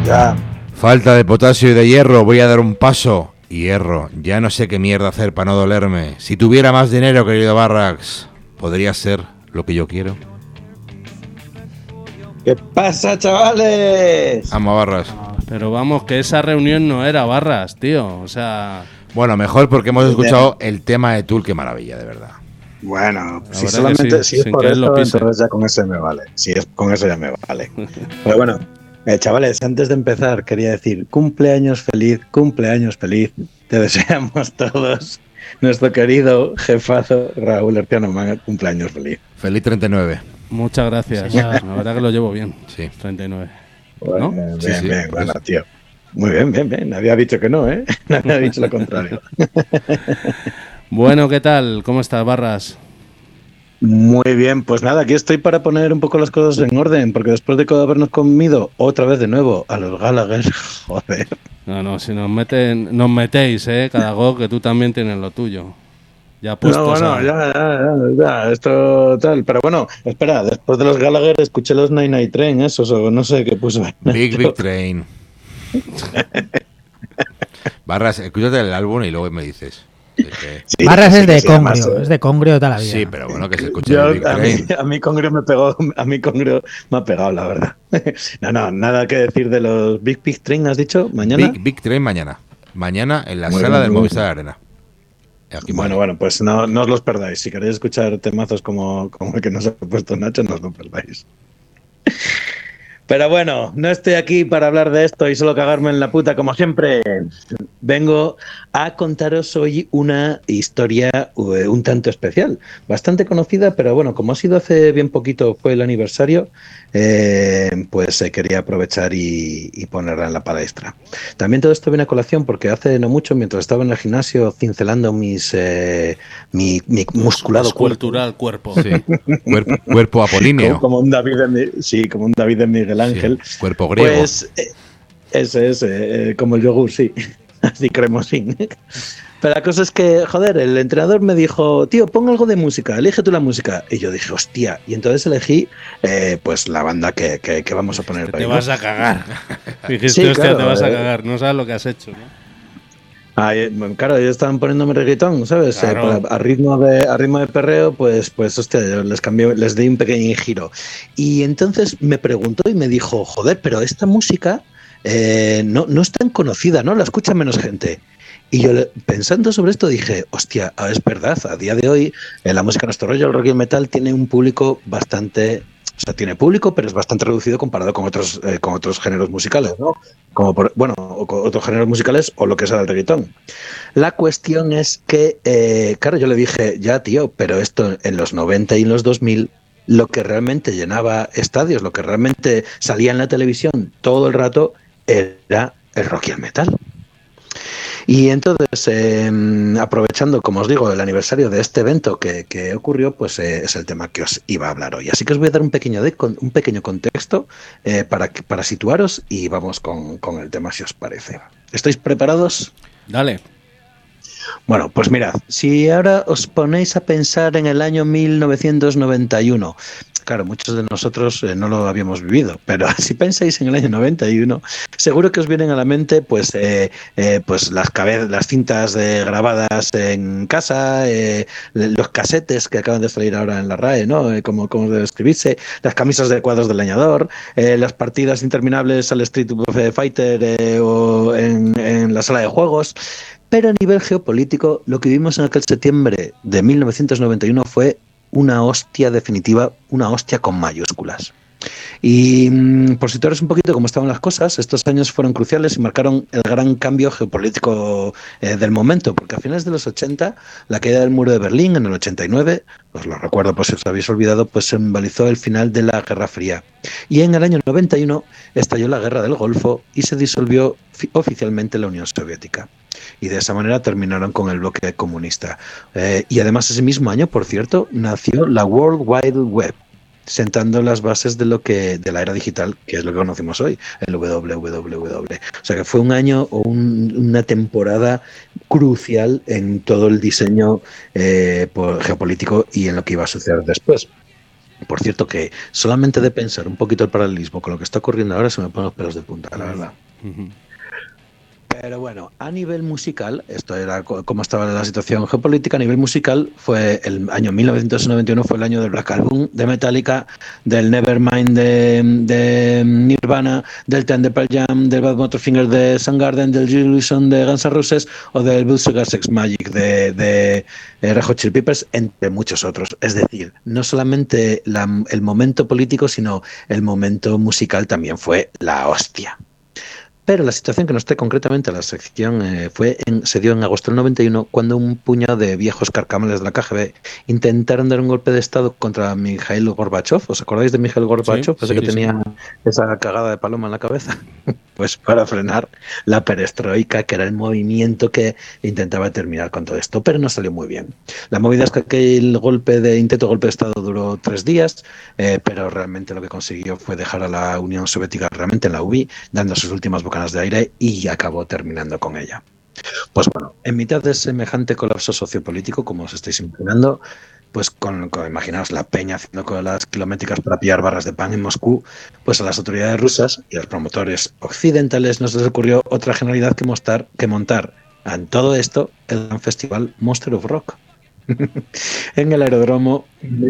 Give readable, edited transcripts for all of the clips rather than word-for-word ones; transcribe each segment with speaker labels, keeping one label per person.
Speaker 1: Ya.
Speaker 2: Falta de potasio y de hierro, voy a dar un paso. Hierro, ya no sé qué mierda hacer para no dolerme. Si tuviera más dinero, querido Barrax, ¿podría ser lo que yo quiero?
Speaker 1: ¿Qué pasa, chavales?
Speaker 2: Amo Barras.
Speaker 3: Pero vamos, que esa reunión no era Barras, tío. O sea...
Speaker 2: Bueno, mejor porque hemos escuchado el tema de Tool, qué maravilla, de verdad.
Speaker 1: Bueno,
Speaker 3: La
Speaker 1: si
Speaker 3: verdad
Speaker 1: solamente
Speaker 3: que sí,
Speaker 1: si es
Speaker 3: sin
Speaker 1: por
Speaker 3: que él lo
Speaker 1: eso,
Speaker 3: pise.
Speaker 1: entonces ya con ese me vale. Si es con eso ya me vale. Pero bueno, chavales, antes de empezar quería decir cumpleaños feliz. Te deseamos todos, nuestro querido jefazo Raúl Erciano Manga, cumpleaños feliz.
Speaker 2: Feliz 39.
Speaker 3: Muchas gracias.
Speaker 4: Sí,
Speaker 3: La verdad que lo llevo bien.
Speaker 2: Sí.
Speaker 3: 39.
Speaker 1: Bueno,
Speaker 3: ¿No?
Speaker 2: Sí,
Speaker 1: bien,
Speaker 2: sí,
Speaker 1: bien,
Speaker 2: pues.
Speaker 1: bueno, tío. Muy bien, bien, bien. Nadie ha dicho que no, ¿eh? Nadie ha dicho lo contrario.
Speaker 3: Bueno, ¿qué tal? ¿Cómo estás, Barras?
Speaker 1: Muy bien, pues nada, aquí estoy para poner un poco las cosas en orden, porque después de habernos comido otra vez de nuevo a los Gallagher, joder.
Speaker 3: No, si nos metéis, cada go, que tú también tienes lo tuyo. Ya
Speaker 1: No,
Speaker 3: puestos
Speaker 1: bueno,
Speaker 3: a...
Speaker 1: ya, esto tal. Pero bueno, espera, después de los Gallagher escuché los Nine Night Train, esos, o no sé qué puso.
Speaker 2: Big Train. Barras, escúchate el álbum y luego me dices.
Speaker 1: Sí,
Speaker 4: Barras
Speaker 1: sí,
Speaker 4: es de
Speaker 1: sí, además,
Speaker 4: Congrio, es de Congrio toda la vida.
Speaker 2: Sí, pero bueno, que se escuche
Speaker 1: yo,
Speaker 2: el Big Train.
Speaker 1: a mí Congrio me pegó, a mí Congrio me ha pegado, la verdad. No, nada que decir de los Big Train, ¿has dicho? ¿Mañana?
Speaker 2: Big Train mañana. Mañana en la
Speaker 1: Muy
Speaker 2: sala
Speaker 1: bien,
Speaker 2: del
Speaker 1: muy
Speaker 2: Movistar Arena. Aquí en Madrid.
Speaker 1: Bueno, pues no os los perdáis. Si queréis escuchar temazos como el que nos ha puesto Nacho, no os lo perdáis. Pero bueno, no estoy aquí para hablar de esto y solo cagarme en la puta como siempre. Vengo a contaros hoy una historia un tanto especial, bastante conocida, pero bueno, como ha sido hace bien poquito, fue el aniversario, pues quería aprovechar y ponerla en la palestra. También todo esto viene a colación porque hace no mucho, mientras estaba en el gimnasio cincelando mi musculado
Speaker 3: Escultural cuerpo.
Speaker 2: Sí. Cuerpo apolíneo.
Speaker 1: como un David como un David de Miguel Ángel.
Speaker 2: Sí, cuerpo griego.
Speaker 1: Pues ese es como el yogur, sí. Así cremosín. Pero la cosa es que, joder, el entrenador me dijo, tío, pon algo de música, elige tú la música. Y yo dije, hostia. Y entonces elegí pues la banda que vamos a poner.
Speaker 3: Te vas a cagar. Dijiste,
Speaker 1: Sí,
Speaker 3: hostia,
Speaker 1: claro,
Speaker 3: te vas a cagar. No sabes lo que has hecho, ¿no?
Speaker 1: Claro, ellos estaban poniéndome reggaetón, ¿sabes?
Speaker 3: Claro.
Speaker 1: A ritmo de perreo, pues hostia, yo les di un pequeño giro. Y entonces me preguntó y me dijo, joder, pero esta música no es tan conocida, ¿no? La escucha menos gente. Y yo, pensando sobre esto, dije, hostia, es verdad, a día de hoy la música nuestro rollo, el rock y el metal, tiene un público bastante... O sea, tiene público, pero es bastante reducido comparado con otros géneros musicales, ¿no? Como o con otros géneros musicales o lo que es el reggaetón. La cuestión es que, claro, yo le dije, ya tío, pero esto en los 90 y en los 2000, lo que realmente llenaba estadios, lo que realmente salía en la televisión todo el rato, era el rock y el metal. Y entonces, aprovechando, como os digo, el aniversario de este evento que ocurrió, pues es el tema que os iba a hablar hoy. Así que os voy a dar un pequeño contexto para situaros y vamos con el tema, si os parece. ¿Estáis preparados?
Speaker 3: Dale.
Speaker 1: Bueno, pues mirad, si ahora os ponéis a pensar en el año 1991, claro, muchos de nosotros no lo habíamos vivido, pero si pensáis en el año 91, seguro que os vienen a la mente pues las cintas grabadas en casa, los casetes que acaban de salir ahora en la RAE, ¿no? Como debe escribirse, las camisas de cuadros del leñador, las partidas interminables al Street Fighter o en la sala de juegos. Pero a nivel geopolítico, lo que vimos en aquel septiembre de 1991 fue una hostia definitiva, una hostia con mayúsculas. Y por situaros un poquito cómo estaban las cosas, estos años fueron cruciales y marcaron el gran cambio geopolítico del momento, porque a finales de los 80, la caída del muro de Berlín en el 89, os lo recuerdo por si os habéis olvidado, pues simbolizó el final de la Guerra Fría. Y en el año 91 estalló la Guerra del Golfo y se disolvió oficialmente la Unión Soviética. Y de esa manera terminaron con el bloque comunista. Y además ese mismo año, por cierto, nació la World Wide Web, sentando las bases de la era digital, que es lo que conocemos hoy, el WWW. O sea que fue un año o una temporada crucial en todo el diseño geopolítico y en lo que iba a suceder después. Por cierto, que solamente de pensar un poquito el paralelismo con lo que está ocurriendo ahora se me ponen los pelos de punta, la verdad. Pero bueno, a nivel musical, esto era como estaba la situación geopolítica, a nivel musical fue el año 1991, fue el año del Black Album de Metallica, del Nevermind de Nirvana, del Ten de Pearl Jam, del Bad Motorfinger de Soundgarden, del Illusion de Guns N' Roses o del Blue Sugar Sex Magic de Red Hot Chili Peppers, entre muchos otros. Es decir, no solamente el momento político, sino el momento musical también fue la hostia. Pero la situación que nos trae concretamente a la sección se dio en agosto del 91, cuando un puñado de viejos carcamales de la KGB intentaron dar un golpe de Estado contra Mikhail Gorbachev. ¿Os acordáis de Mikhail Gorbachev?
Speaker 3: Sí,
Speaker 1: Ese que tenía esa cagada de paloma en la cabeza. Pues para frenar la perestroika, que era el movimiento que intentaba terminar con todo esto, pero no salió muy bien. La movida es que aquel intento de golpe de Estado duró 3 días, pero realmente lo que consiguió fue dejar a la Unión Soviética realmente en la UBI, dando sus últimas bocanas de aire, y acabó terminando con ella. Pues bueno, en mitad de semejante colapso sociopolítico, como os estáis imaginando, pues con imaginaos la peña haciendo colas kilométricas para pillar barras de pan en Moscú, pues a las autoridades rusas y a los promotores occidentales nos les ocurrió otra genialidad que montar en todo esto el gran festival Monster of Rock en el aeródromo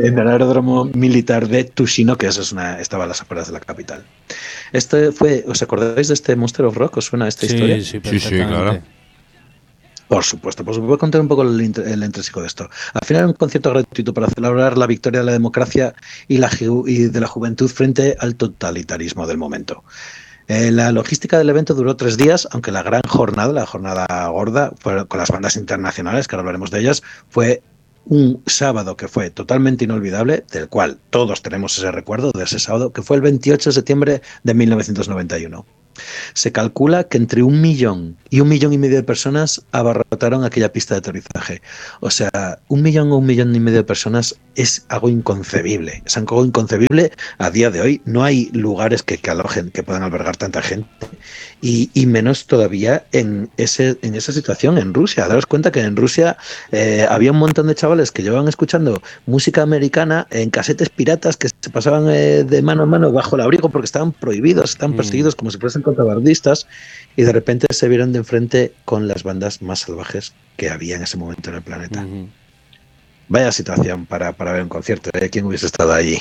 Speaker 1: militar de Tushino, que estaba a las afueras de la capital. ¿Os acordáis de este Monster of Rock? ¿Os suena esta historia?
Speaker 3: Sí, claro.
Speaker 1: Por supuesto, pues voy a contar un poco el entrésico de esto. Al final era un concierto gratuito para celebrar la victoria de la democracia y de la juventud frente al totalitarismo del momento. La logística del evento duró 3 días, aunque la jornada gorda, con las bandas internacionales, que ahora hablaremos de ellas, fue un sábado que fue totalmente inolvidable, del cual todos tenemos ese recuerdo de ese sábado, que fue el 28 de septiembre de 1991. Se calcula que entre 1 millón y 1,5 millones de personas abarrotaron aquella pista de aterrizaje. O sea, 1 millón o 1,5 millones de personas es algo inconcebible. Es algo inconcebible a día de hoy. No hay lugares que alojen, que puedan albergar tanta gente. Y menos todavía en esa situación en Rusia. Daros cuenta que en Rusia había un montón de chavales que llevaban escuchando música americana en casetes piratas que se pasaban de mano a mano bajo el abrigo porque estaban prohibidos, estaban perseguidos como si fuesen contrabandistas, y de repente se vieron de enfrente con las bandas más salvajes que había en ese momento en el planeta. Vaya situación para ver un concierto, ¿eh? ¿Quién hubiese estado allí?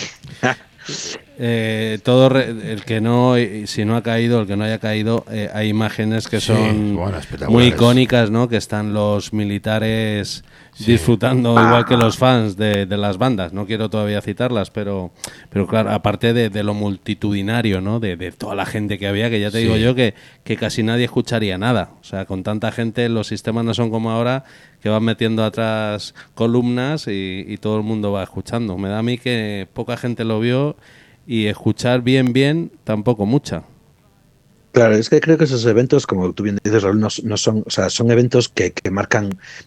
Speaker 3: El que no, si no ha caído, el que no haya caído, hay imágenes que son muy icónicas, ¿no? Que están los militares disfrutando igual que los fans de las bandas. No quiero todavía citarlas, pero claro, aparte de lo multitudinario, ¿no? De toda la gente que había, que ya te digo yo que casi nadie escucharía nada. O sea, con tanta gente los sistemas no son como ahora, que van metiendo atrás columnas y todo el mundo va escuchando. Me da a mí que poca gente lo vio, y escuchar bien tampoco mucha.
Speaker 1: Claro, es que creo que esos eventos, como tú bien dices, Raúl, no son, o sea, son eventos que marcan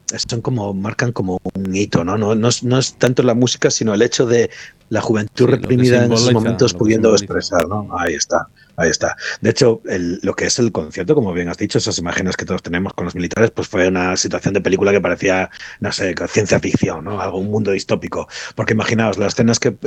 Speaker 1: como un hito, ¿no? No es tanto la música, sino el hecho de la juventud reprimida en esos momentos pudiendo expresar, ¿no? Ahí está. De hecho, lo que es el concierto, como bien has dicho, esas imágenes que todos tenemos con los militares, pues fue una situación de película que parecía, no sé, ciencia ficción, ¿no? Un mundo distópico. Porque imaginaos, las escenas que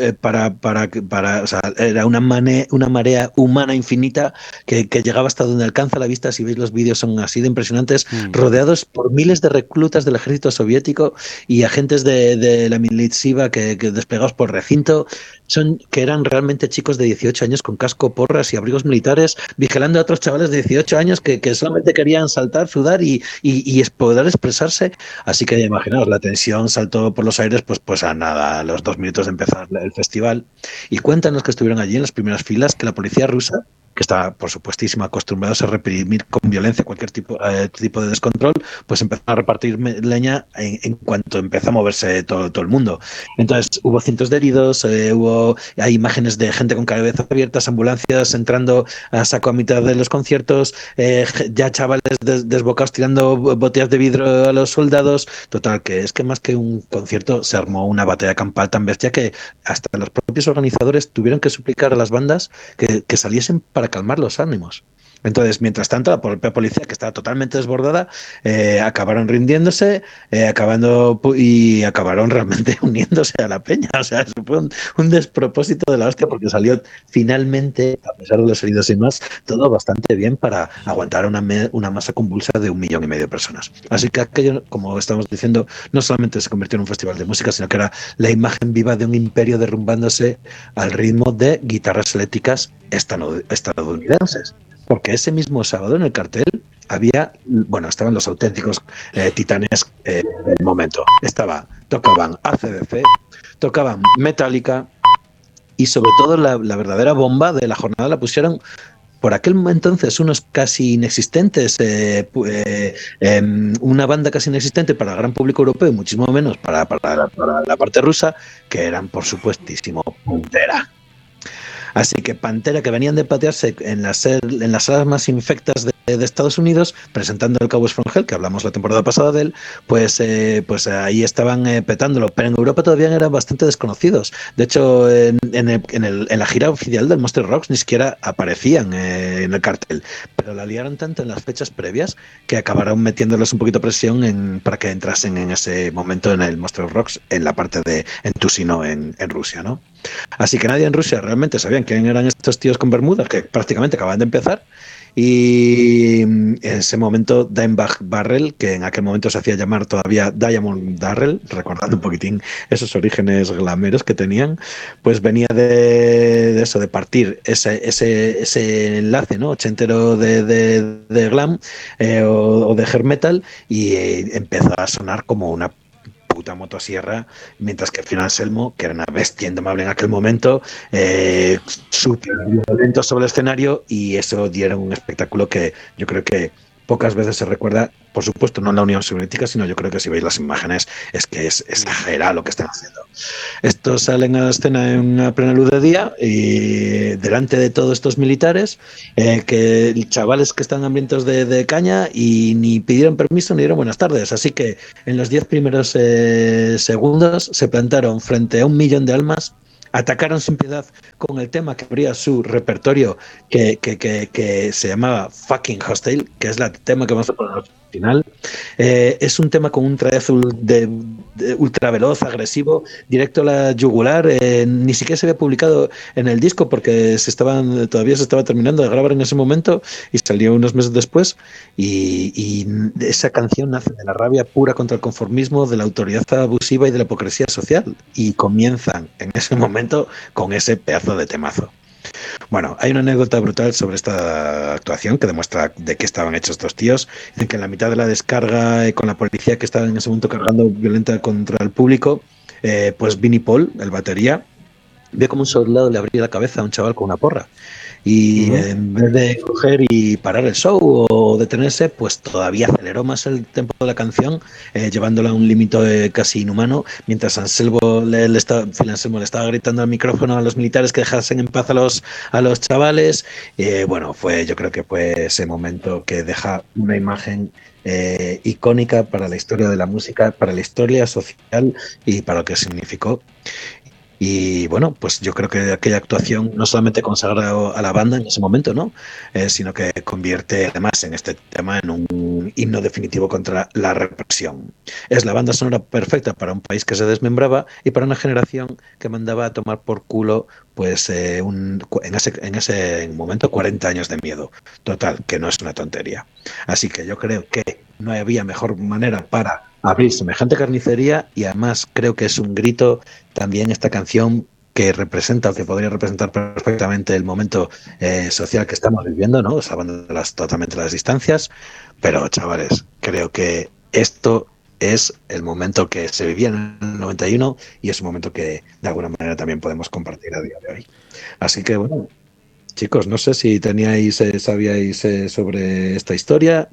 Speaker 1: o sea, era una marea humana infinita que llegaba hasta donde alcanza la vista. Si veis los vídeos, son así de impresionantes, rodeados por miles de reclutas del ejército soviético y agentes de la militsiva que desplegados por recinto, que eran realmente chicos de 18 años con casco, porras y abrigos militares, vigilando a otros chavales de 18 años que solamente querían saltar, sudar y poder expresarse. Así que imaginaos, la tensión saltó por los aires pues a nada, a los 2 minutos de empezar el festival. Y cuéntanos que estuvieron allí en las primeras filas, que la policía rusa, que está, por supuestísimo, acostumbrados a reprimir con violencia cualquier tipo de descontrol, pues empezó a repartir leña en cuanto empezó a moverse todo el mundo. Entonces hubo cientos de heridos, hay imágenes de gente con cabezas abiertas, ambulancias entrando a saco a mitad de los conciertos, ya chavales desbocados tirando botellas de vidrio a los soldados. Total, que es que más que un concierto se armó una batalla campal tan bestia que hasta los propios organizadores tuvieron que suplicar a las bandas que saliesen para calmar los ánimos. Entonces, mientras tanto, la propia policía, que estaba totalmente desbordada, acabaron rindiéndose, y acabaron realmente uniéndose a la peña. O sea, eso fue un despropósito de la hostia, porque salió finalmente, a pesar de los heridos y más, todo bastante bien para aguantar una masa convulsa de 1,5 millones de personas. Así que aquello, como estamos diciendo, no solamente se convirtió en un festival de música, sino que era la imagen viva de un imperio derrumbándose al ritmo de guitarras eléctricas estadounidenses. Porque ese mismo sábado en el cartel estaban los auténticos titanes del momento. Tocaban AC/DC, tocaban Metallica y sobre todo la verdadera bomba de la jornada la pusieron por aquel entonces unos casi inexistentes, una banda casi inexistente para el gran público europeo y muchísimo menos para la parte rusa, que eran por supuestísimo Pantera. Así que Pantera, que venían de patearse en las salas más infectas de Estados Unidos, presentando el Cowboys from Hell, que hablamos la temporada pasada de él, pues ahí estaban petándolo, pero en Europa todavía eran bastante desconocidos. De hecho, en la gira oficial del Monster Rocks ni siquiera aparecían en el cartel, pero la liaron tanto en las fechas previas que acabaron metiéndoles un poquito presión para que entrasen en ese momento en el Monster Rocks, en la parte en Tusino, en Rusia, ¿no? Así que nadie en Rusia realmente sabían quién eran estos tíos con bermudas que prácticamente acaban de empezar. Y en ese momento Dimebag Darrell, que en aquel momento se hacía llamar todavía Diamond Darrell, recordando un poquitín esos orígenes glameros que tenían, pues venía de eso, de partir ese enlace, ¿no?, ochentero de glam o de hair metal, y empezó a sonar como una puta motosierra, mientras que Phil Anselmo, que era una bestia indomable en aquel momento, súper violento sobre el escenario, y eso dieron un espectáculo que yo creo que pocas veces se recuerda, por supuesto no en la Unión Soviética, sino yo creo que si veis las imágenes es que es exagerado lo que están haciendo. Estos salen a la escena en una plena luz de día y delante de todos estos militares, que chavales que están hambrientos de caña, y ni pidieron permiso ni dieron buenas tardes. Así que en los 10 primeros segundos se plantaron frente a 1 millón de almas, atacaron sin piedad con el tema que abría su repertorio, que se llamaba Fucking Hostile, que es el tema que vamos a poner al final. Es un tema con un trazo de ultra veloz, agresivo, directo a la yugular. Ni siquiera se había publicado en el disco porque todavía se estaba terminando de grabar en ese momento, y salió unos meses después. Y esa canción nace de la rabia pura contra el conformismo, de la autoridad abusiva y de la hipocresía social, y comienzan en ese momento con ese pedazo de temazo. Bueno, hay una anécdota brutal sobre esta actuación que demuestra de qué estaban hechos estos tíos. Dicen que en la mitad de la descarga, con la policía que estaba en ese momento cargando violenta contra el público, pues Vinnie Paul, el batería, ve como un soldado le abría la cabeza a un chaval con una porra. Y en vez de coger y parar el show o detenerse, pues todavía aceleró más el tempo de la canción, llevándola a un límite casi inhumano, mientras Phil Anselmo le estaba gritando al micrófono a los militares que dejasen en paz a los chavales. Yo creo que fue ese momento que deja una imagen icónica para la historia de la música, para la historia social y para lo que significó. Y bueno, pues yo creo que aquella actuación no solamente consagra a la banda en ese momento, ¿no? Sino que convierte además en este tema en un himno definitivo contra la represión. Es la banda sonora perfecta para un país que se desmembraba y para una generación que mandaba a tomar por culo, pues en ese momento 40 años de miedo. Total, que no es una tontería. Así que yo creo que no había mejor manera para abrir semejante carnicería, y además creo que es un grito también esta canción que representa, o que podría representar perfectamente el momento social que estamos viviendo, ¿no? Salvando totalmente las distancias, pero chavales, creo que esto es el momento que se vivía en el 91 y es un momento que de alguna manera también podemos compartir a día de hoy. Así que bueno, chicos, no sé si sabíais sobre esta historia.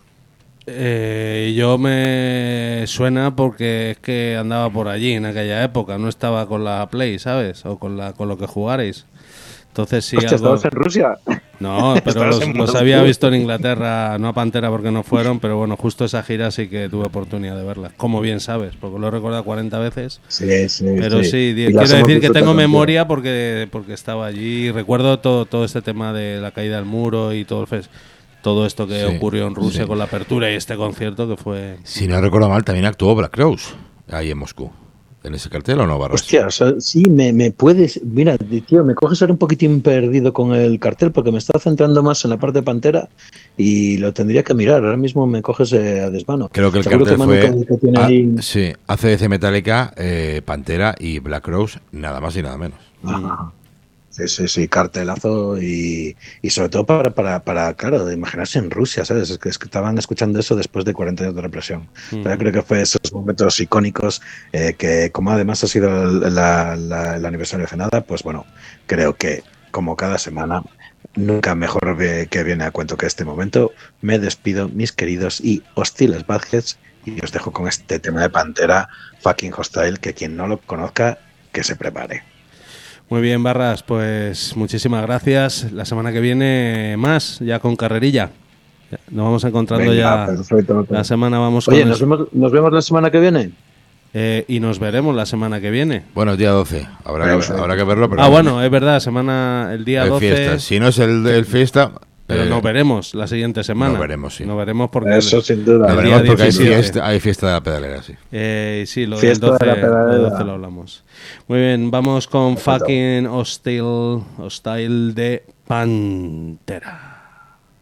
Speaker 3: Yo me suena porque es que andaba por allí en aquella época, no estaba con la Play, ¿sabes? O con lo que jugarais. Entonces sí.
Speaker 1: Hostia, ¿estabas en Rusia?
Speaker 3: No, pero los había visto en Inglaterra, no a Pantera porque no fueron, pero bueno, justo esa gira sí que tuve oportunidad de verla. Como bien sabes, porque lo he recordado 40 veces.
Speaker 1: Sí.
Speaker 3: Pero sí, quiero decir que tengo memoria porque estaba allí y recuerdo todo este tema de la caída del muro y todo esto que ocurrió en Rusia con la apertura y este concierto que fue...
Speaker 2: Si no recuerdo mal, también actuó Black Crowes ahí en Moscú. ¿En ese cartel o no, Barras?
Speaker 1: Hostia, o sea, sí, me puedes... Mira, tío, me coges ahora un poquitín perdido con el cartel porque me estaba centrando más en la parte de Pantera y lo tendría que mirar. Ahora mismo me coges a desvano.
Speaker 2: Creo que el cartel fue sí, AC/DC Metallica, Pantera y Black Crowes, nada más y nada menos.
Speaker 1: Ajá. Sí, cartelazo y sobre todo para claro, de imaginarse en Rusia, ¿sabes? Es que estaban escuchando eso después de 40 años de represión. Pero creo que fue esos momentos icónicos que, como además ha sido el aniversario de nada, pues bueno, creo que como cada semana, nunca mejor que viene a cuento que este momento. Me despido, mis queridos y hostiles Badheads, y os dejo con este tema de Pantera, Fucking Hostile, que quien no lo conozca, que se prepare.
Speaker 3: Muy bien, Barras, pues muchísimas gracias. La semana que viene más, ya con carrerilla. Nos vamos encontrando. Venga, ya. Perfecto. La semana vamos
Speaker 1: Oye, con... ¿nos vemos la semana que viene?
Speaker 3: Y nos veremos la semana que viene.
Speaker 2: Bueno, el día 12. Habrá que verlo. Pero
Speaker 3: bueno, es verdad, el día 12.
Speaker 2: Fiesta. Si no es el fiesta...
Speaker 3: Pero nos veremos la siguiente semana.
Speaker 2: Nos veremos, sí.
Speaker 3: Nos veremos porque...
Speaker 1: Eso sin duda.
Speaker 2: Nos veremos porque hay fiesta de la pedalera, sí.
Speaker 3: Sí, lo del 12, lo hablamos. Muy bien, vamos con Fucking Hostile de Pantera.